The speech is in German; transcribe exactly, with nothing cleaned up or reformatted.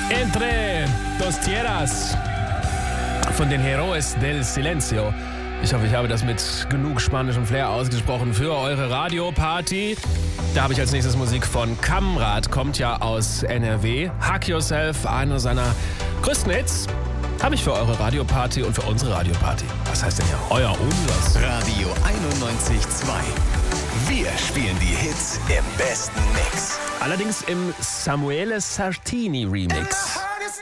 Entre dos tierras von den Héroes del Silencio. Ich hoffe, ich habe das mit genug spanischem Flair ausgesprochen für eure Radioparty. Da habe ich als nächstes Musik von Kamrat, kommt ja aus N R W. Hug Yourself, einer seiner größten Hits, habe ich für eure Radioparty und für unsere Radioparty. Was heißt denn ja euer Umsatz? Radio einundneunzig Komma zwei. Wir spielen die Hits im besten Mix. Allerdings im Samuele Sartini Remix.